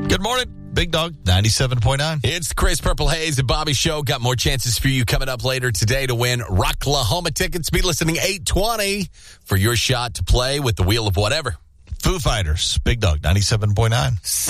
Good morning. Big Dog, 97.9. It's Chris Purple Haze and Bobby Show. Got more chances for you coming up later today to win Rocklahoma tickets. Be listening 8:20 for your shot to play with the Wheel of Whatever. Foo Fighters, Big Dog, 97.9.